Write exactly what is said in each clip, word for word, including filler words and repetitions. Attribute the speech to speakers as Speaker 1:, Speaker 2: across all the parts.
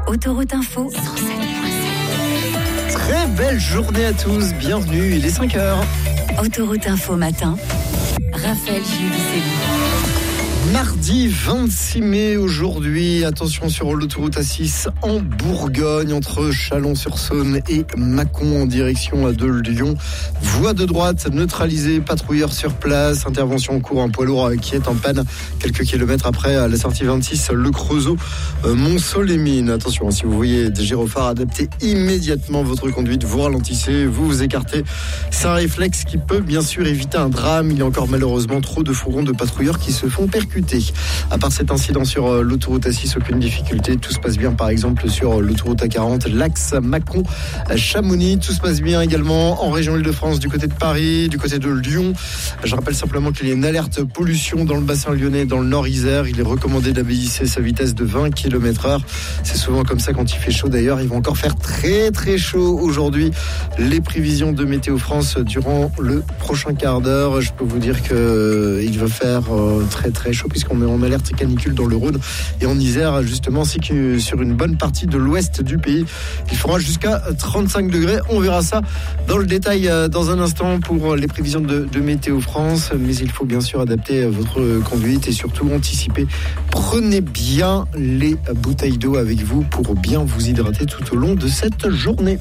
Speaker 1: Autoroute Info cent sept virgule sept.
Speaker 2: Très belle journée à tous, bienvenue, il est cinq heures.
Speaker 1: Autoroute Info matin, Raphaël Giudicelli.
Speaker 2: Mardi vingt-six mai aujourd'hui, attention sur l'autoroute A six en Bourgogne entre Chalon-sur-Saône et Mâcon en direction de Lyon. Voie de droite neutralisée, patrouilleurs sur place, intervention en cours, un poids lourd qui est en panne quelques kilomètres après la sortie vingt-six, le Creusot, Mont-Solémine. Attention, si vous voyez des gyrophares, adaptez immédiatement votre conduite, vous ralentissez, vous vous écartez. C'est un réflexe qui peut bien sûr éviter un drame. Il y a encore malheureusement trop de fourgons de patrouilleurs qui se font percuter. À part cet incident sur l'autoroute A six, aucune difficulté. Tout se passe bien, par exemple, sur l'autoroute A quarante, l'axe Mâcon-Chamonix. Tout se passe bien également en région Île-de-France, du côté de Paris, du côté de Lyon. Je rappelle simplement qu'il y a une alerte pollution dans le bassin lyonnais, dans le nord Isère. Il est recommandé d'abaisser sa vitesse de vingt kilomètres heure. C'est souvent comme ça quand il fait chaud. D'ailleurs, il va encore faire très très chaud aujourd'hui. Les prévisions de Météo France durant le prochain quart d'heure, je peux vous dire qu'il va faire très très chaud, puisqu'on est en alerte canicule dans le Rhône et en Isère, justement, ainsi que sur une bonne partie de l'ouest du pays. Il fera jusqu'à trente-cinq degrés. On verra ça dans le détail dans un instant pour les prévisions de, de Météo France. Mais il faut bien sûr adapter votre conduite et surtout anticiper. Prenez bien les bouteilles d'eau avec vous pour bien vous hydrater tout au long de cette journée.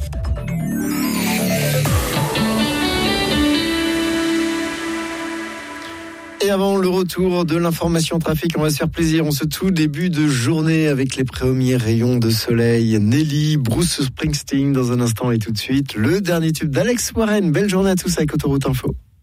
Speaker 2: Et avant le retour de l'information trafic, on va se faire plaisir en ce tout début de journée avec les premiers rayons de soleil. Nelly, Bruce Springsteen dans un instant et tout de suite le dernier tube d'Alex Warren. Belle journée à tous avec Autoroute Info.